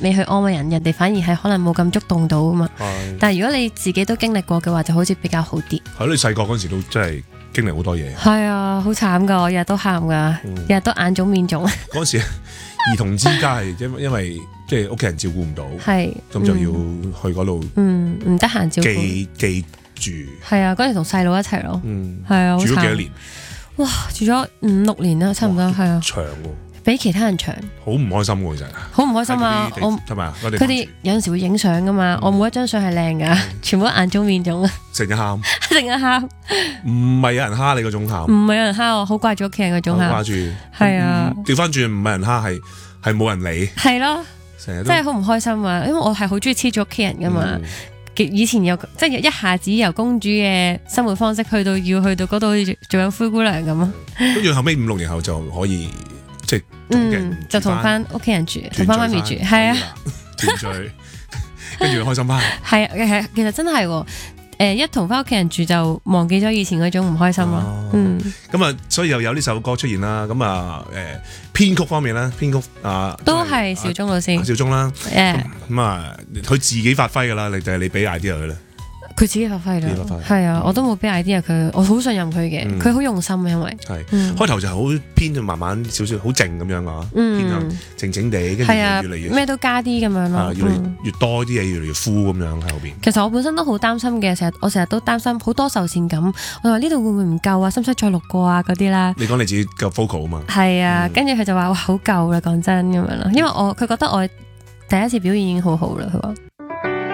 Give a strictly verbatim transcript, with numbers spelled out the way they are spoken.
未去安慰人，人哋反而係可能冇咁觸動到啊嘛。但係如果你自己都經歷過嘅話，就好似比較好啲。 係咯，你細個嗰陣時都真係經歷好多嘢。 係啊，好慘噶，我日日都喊噶，日日都眼腫面腫。 嗰陣時兒童之家係因因為即係屋企人照顧唔到， 係咁就要去嗰度， 嗯，唔得閒照顧， 寄寄住。 係啊，嗰陣同細佬一齊咯， 嗯， 係啊， 住咗幾多年？ 哇，住咗五六年啦，差唔多係啊， 長喎， 比其他人長， 好唔開心喎，其實好唔開心啊！我係咪啊？佢哋有陣時會影相噶嘛，我每一張相係靚噶，全部都眼腫面腫啊， 成日喊， 成日喊， 唔係有人蝦你嗰種喊， 唔係有人蝦我，好掛住屋企人嗰種喊， 掛住， 係啊， 調翻轉唔係人蝦，係係冇人理， 係咯， 成日真係好唔開心啊！因為我係好中意黐住屋企人噶嘛。以前又即係一下子由公主嘅生活方式去到要去到嗰度做緊灰姑娘咁啊， 跟住後尾五六年後就可以即係嗯就同翻屋企人住，同翻媽咪住，係啊， 團聚，跟住開心翻， 係啊係，其實真係喎。誒一同翻屋企人住就忘記咗以前嗰種唔開心咯，嗯， 咁啊，所以又有呢首歌出現啦。咁啊，誒編曲方面咧，編曲啊都係小鐘老師， 小鐘啦， 誒咁啊，佢自己發揮噶啦，你就係你俾 idea 佢咧。 佢自己發揮啦，係啊，我都冇俾 idea 佢，我好信任佢嘅，佢好用心啊，因為係開頭就好偏，慢慢少少好靜咁樣啊，偏向靜靜地，跟住越嚟越咩都加啲咁樣咯， 越嚟越多啲嘢，越嚟越 full 咁樣喺後邊。 其實我本身都好擔心嘅，成日我成日都擔心好多受線感，我話呢度會唔會唔夠啊，使唔使再錄過啊嗰啲啦。 你講你自己夠 vocal 啊嘛。 係啊，跟住佢就話哇好夠啦，講真咁樣咯，因為我佢覺得我第一次表演已經好好啦，佢話。